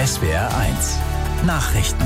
SWR1 Nachrichten.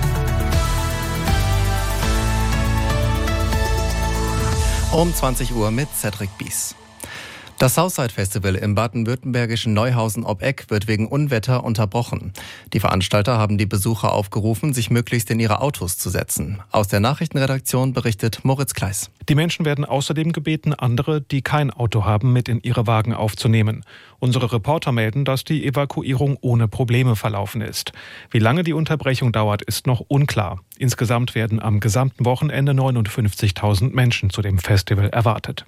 Um 20 Uhr mit Cedric Bies. Das Southside Festival im baden-württembergischen Neuhausen ob Eck wird wegen Unwetter unterbrochen. Die Veranstalter haben die Besucher aufgerufen, sich möglichst in ihre Autos zu setzen. Aus der Nachrichtenredaktion berichtet Moritz Kleiss. Die Menschen werden außerdem gebeten, andere, die kein Auto haben, mit in ihre Wagen aufzunehmen. Unsere Reporter melden, dass die Evakuierung ohne Probleme verlaufen ist. Wie lange die Unterbrechung dauert, ist noch unklar. Insgesamt werden am gesamten Wochenende 59.000 Menschen zu dem Festival erwartet.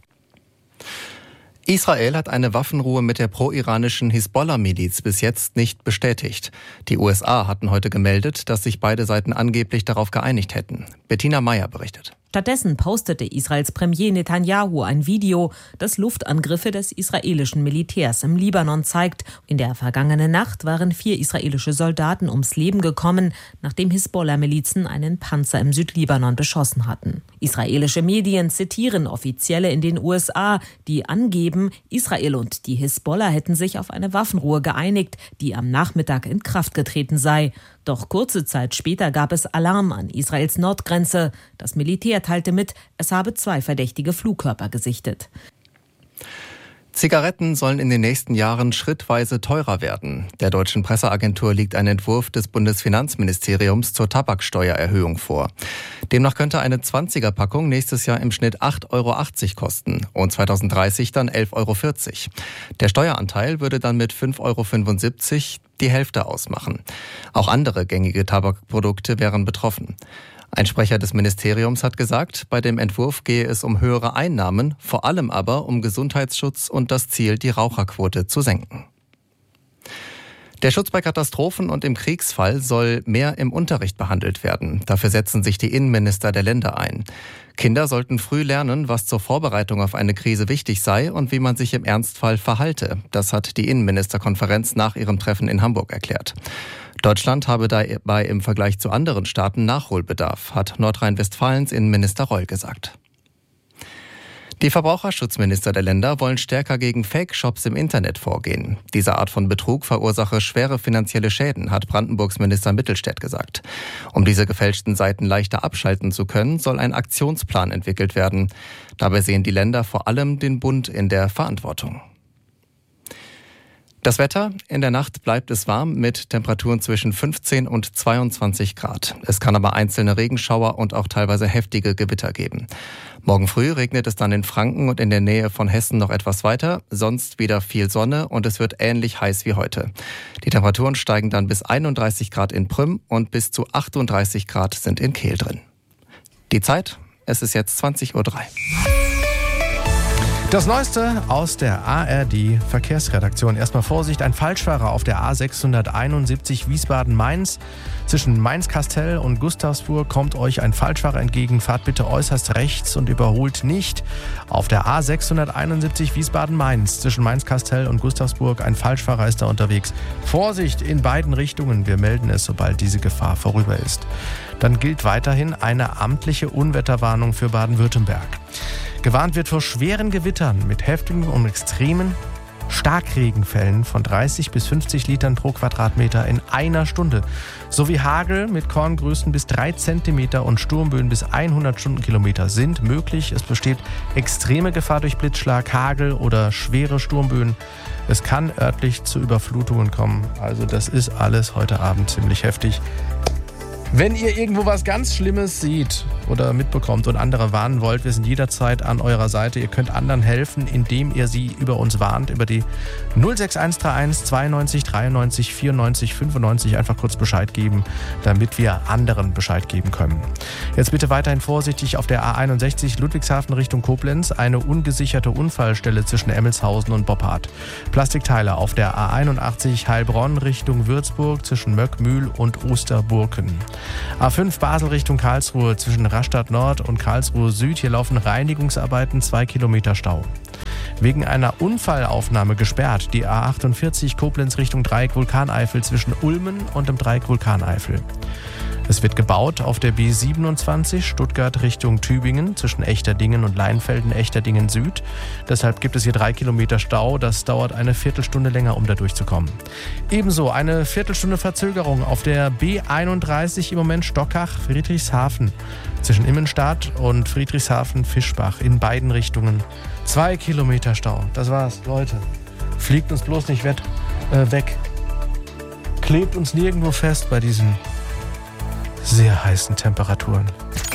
Israel hat eine Waffenruhe mit der pro-iranischen Hisbollah-Miliz bis jetzt nicht bestätigt. Die USA hatten heute gemeldet, dass sich beide Seiten angeblich darauf geeinigt hätten. Bettina Meyer berichtet. Stattdessen postete Israels Premier Netanyahu ein Video, das Luftangriffe des israelischen Militärs im Libanon zeigt. In der vergangenen Nacht waren 4 israelische Soldaten ums Leben gekommen, nachdem Hisbollah-Milizen einen Panzer im Südlibanon beschossen hatten. Israelische Medien zitieren Offizielle in den USA, die angeben, Israel und die Hisbollah hätten sich auf eine Waffenruhe geeinigt, die am Nachmittag in Kraft getreten sei. Doch kurze Zeit später gab es Alarm an Israels Nordgrenze. Das Militär teilte mit, es habe 2 verdächtige Flugkörper gesichtet. Zigaretten sollen in den nächsten Jahren schrittweise teurer werden. Der deutschen Presseagentur liegt ein Entwurf des Bundesfinanzministeriums zur Tabaksteuererhöhung vor. Demnach könnte eine 20er-Packung nächstes Jahr im Schnitt 8,80 € kosten und 2030 dann 11,40 €. Der Steueranteil würde dann mit 5,75 € die Hälfte ausmachen. Auch andere gängige Tabakprodukte wären betroffen. Ein Sprecher des Ministeriums hat gesagt, bei dem Entwurf gehe es um höhere Einnahmen, vor allem aber um Gesundheitsschutz und das Ziel, die Raucherquote zu senken. Der Schutz bei Katastrophen und im Kriegsfall soll mehr im Unterricht behandelt werden. Dafür setzen sich die Innenminister der Länder ein. Kinder sollten früh lernen, was zur Vorbereitung auf eine Krise wichtig sei und wie man sich im Ernstfall verhalte. Das hat die Innenministerkonferenz nach ihrem Treffen in Hamburg erklärt. Deutschland habe dabei im Vergleich zu anderen Staaten Nachholbedarf, hat Nordrhein-Westfalens Innenminister Reul gesagt. Die Verbraucherschutzminister der Länder wollen stärker gegen Fake-Shops im Internet vorgehen. Diese Art von Betrug verursache schwere finanzielle Schäden, hat Brandenburgs Minister Mittelstädt gesagt. Um diese gefälschten Seiten leichter abschalten zu können, soll ein Aktionsplan entwickelt werden. Dabei sehen die Länder vor allem den Bund in der Verantwortung. Das Wetter: In der Nacht bleibt es warm mit Temperaturen zwischen 15 und 22 Grad. Es kann aber einzelne Regenschauer und auch teilweise heftige Gewitter geben. Morgen früh regnet es dann in Franken und in der Nähe von Hessen noch etwas weiter. Sonst wieder viel Sonne und es wird ähnlich heiß wie heute. Die Temperaturen steigen dann bis 31 Grad in Prüm und bis zu 38 Grad sind in Kehl drin. Die Zeit: Es ist jetzt 20:03 Uhr. Das Neueste aus der ARD-Verkehrsredaktion. Erstmal Vorsicht, ein Falschfahrer auf der A671 Wiesbaden-Mainz. Zwischen Mainz-Kastell und Gustavsburg kommt euch ein Falschfahrer entgegen. Fahrt bitte äußerst rechts und überholt nicht. Auf der A671 Wiesbaden-Mainz zwischen Mainz-Kastell und Gustavsburg, ein Falschfahrer ist da unterwegs. Vorsicht in beiden Richtungen. Wir melden es, sobald diese Gefahr vorüber ist. Dann gilt weiterhin eine amtliche Unwetterwarnung für Baden-Württemberg. Gewarnt wird vor schweren Gewittern mit heftigen und extremen Starkregenfällen von 30 bis 50 Litern pro Quadratmeter in einer Stunde. Sowie Hagel mit Korngrößen bis 3 Zentimeter und Sturmböen bis 100 Stundenkilometer sind möglich. Es besteht extreme Gefahr durch Blitzschlag, Hagel oder schwere Sturmböen. Es kann örtlich zu Überflutungen kommen. Also das ist alles heute Abend ziemlich heftig. Wenn ihr irgendwo was ganz Schlimmes seht oder mitbekommt und andere warnen wollt, wir sind jederzeit an eurer Seite. Ihr könnt anderen helfen, indem ihr sie über uns warnt, über die 06131 92 93 94 95. Einfach kurz Bescheid geben, damit wir anderen Bescheid geben können. Jetzt bitte weiterhin vorsichtig auf der A61 Ludwigshafen Richtung Koblenz. Eine ungesicherte Unfallstelle zwischen Emmelshausen und Boppard. Plastikteile auf der A81 Heilbronn Richtung Würzburg zwischen Möckmühl und Osterburken. A5 Basel Richtung Karlsruhe zwischen Rastatt Nord und Karlsruhe Süd. Hier laufen Reinigungsarbeiten, 2 Kilometer Stau. Wegen einer Unfallaufnahme gesperrt die A48 Koblenz Richtung Dreieck Vulkaneifel zwischen Ulmen und dem Dreieck Vulkaneifel. Es wird gebaut auf der B27 Stuttgart Richtung Tübingen zwischen Echterdingen und Leinfelden, Echterdingen Süd. Deshalb gibt es hier 3 Kilometer Stau. Das dauert eine Viertelstunde länger, um da durchzukommen. Ebenso eine Viertelstunde Verzögerung auf der B31 im Moment Stockach-Friedrichshafen zwischen Immenstadt und Friedrichshafen-Fischbach in beiden Richtungen. 2 Kilometer Stau. Das war's, Leute. Fliegt uns bloß nicht weg. Klebt uns nirgendwo fest bei diesen sehr heißen Temperaturen.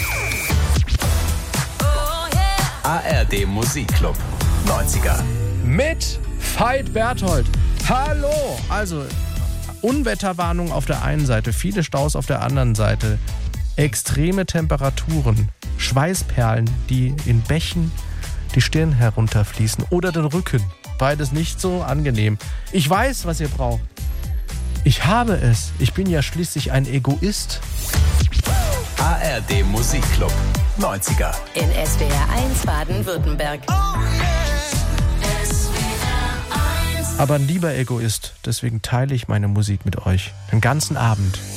ARD Musikclub 90er. Mit Veit Berthold. Hallo! Also, Unwetterwarnung auf der einen Seite, viele Staus auf der anderen Seite, extreme Temperaturen, Schweißperlen, die in Bächen die Stirn herunterfließen oder den Rücken. Beides nicht so angenehm. Ich weiß, was ihr braucht. Ich habe es. Ich bin ja schließlich ein Egoist. ARD Musikclub 90er. In SWR 1 Baden-Württemberg. Aber ein lieber Egoist. Deswegen teile ich meine Musik mit euch. Den ganzen Abend.